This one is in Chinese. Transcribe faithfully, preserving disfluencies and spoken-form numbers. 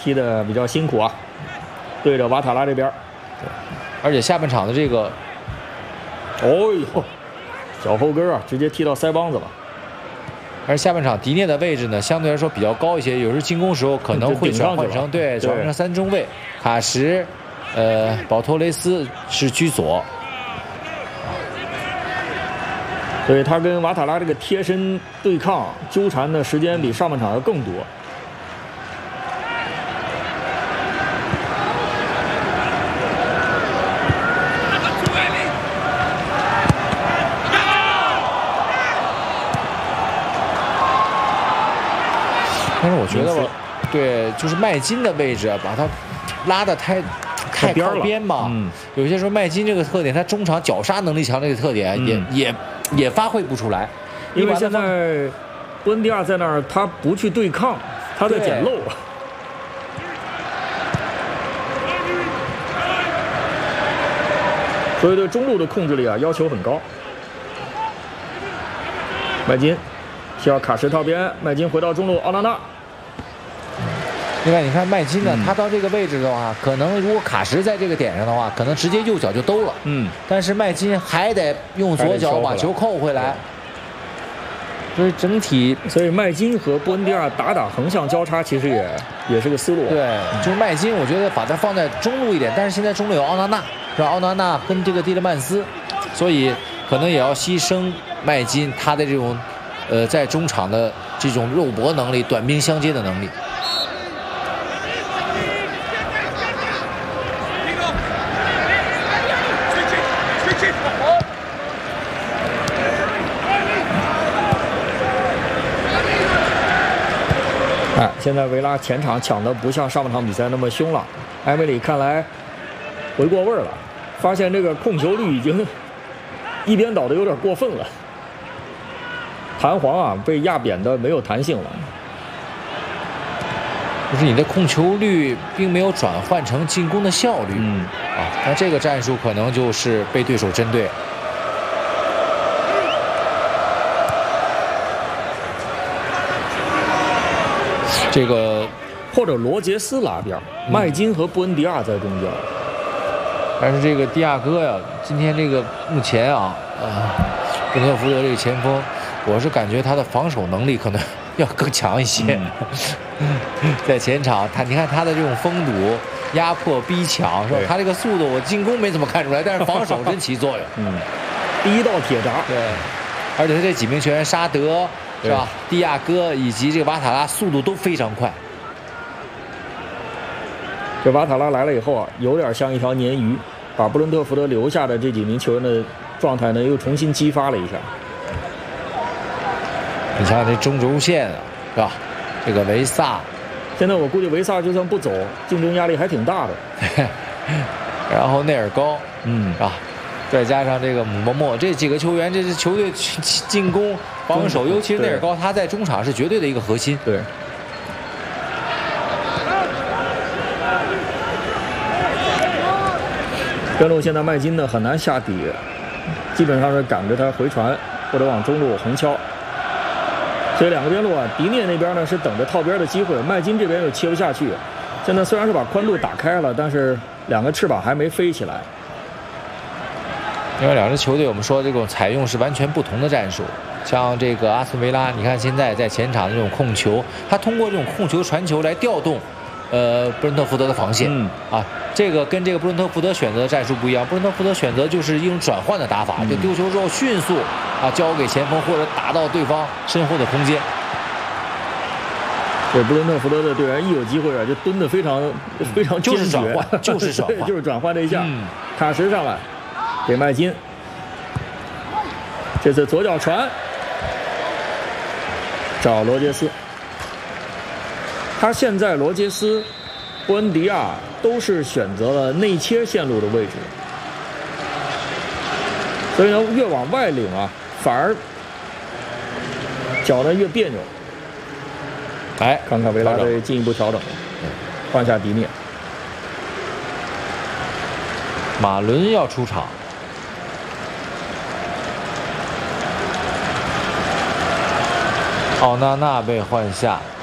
踢的比较辛苦啊，对着瓦塔拉这边。 而且下半场的这个， 哦呦，脚后跟啊，直接踢到腮帮子了。 而下半场迪涅的位置呢，相对来说比较高一些，有时进攻时候可能会转换成对转换成三中卫，卡什、呃保托雷斯是居左。 所以他跟瓦塔拉这个贴身对抗纠缠的时间比上半场要更多。 但是我觉得我，对，就是麦金的位置把他拉得太。 太靠边嘛，嗯、有些时候麦金这个特点，他中场绞杀能力强这个特点也、嗯、也也发挥不出来， 因为现在布恩迪亚在那儿，他不去对抗，他在捡漏。所以对中路的控制力啊要求很高。麦金需要卡什套边，麦金回到中路，奥纳纳。 另外，你看麦金呢，嗯、他到这个位置的话，可能如果卡什在这个点上的话，可能直接右脚就兜了。嗯，但是麦金还得用左脚把球扣回来。所以整体， 所以麦金和布恩迪亚打打横向交叉，其实也也是个思路。 对，就是麦金，我觉得把它放在中路一点，但是现在中路有奥纳纳，是吧？奥纳纳跟这个蒂勒曼斯，所以可能也要牺牲麦金他的这种，呃，在中场的这种肉搏能力、短兵相接的能力。 哎，现在维拉前场抢的不像上半场比赛那么凶了。埃梅里看来回过味儿了，发现这个控球率已经一边倒的有点过分了，弹簧啊被压扁的没有弹性了。 就是你的控球率并没有转换成进攻的效率，嗯啊，那这个战术可能就是被对手针对。 这个或者罗杰斯拉边，嗯、麦金和布恩迪亚在中间。 但是这个迪亚哥呀，今天这个目前啊，啊，布伦特福德这个前锋，我是感觉他的防守能力可能要更强一些。嗯、在前场，他你看他的这种封堵、压迫、逼抢，是吧？他这个速度，我进攻没怎么看出来，但是防守真起作用。 嗯，第一道铁闸。 对，而且他这几名球员，沙德。 是吧？蒂亚戈以及这个瓦塔拉速度都非常快。 这瓦塔拉来了以后啊，有点像一条鲶鱼，把布伦特福德留下的这几名球员的状态呢又重新激发了一下。 你想想这中轴线啊，是吧？这个维萨， 现在我估计维萨就算不走，竞争压力还挺大的。 然后内尔高，嗯，是吧？再加上这个姆莫莫这几个球员，这是球队进攻。 防守，尤其是内尔高，他在中场是绝对的一个核心。 对。边路现在麦金呢很难下底，基本上是赶着他回传或者往中路横敲。所以两个边路啊，迪涅那边呢是等着套边的机会，麦金这边又切不下去。现在虽然是把宽度打开了，但是两个翅膀还没飞起来。 因为两支球队，我们说这种采用是完全不同的战术。 像这个阿斯顿维拉，你看现在在前场的这种控球，他通过这种控球传球来调动，呃，布伦特福德的防线。嗯、啊，这个跟这个布伦特福德选择的战术不一样。布伦特福德选择就是一种转换的打法，嗯、就丢球之后迅速啊交给前锋或者打到对方身后的空间。 对，布伦特福德的队员一有机会啊，就蹲得非常非常坚决， 就是转换，就是转换， 就是转换这一下。嗯、卡什上来给麦金，这次左脚传。 找罗杰斯，他现在罗杰斯、布恩迪亚都是选择了内切线路的位置，所以呢，越往外领啊，反而脚呢越别扭。哎，看看维拉队进一步调整，换下迪涅， 马伦要出场。 奥纳纳被换下，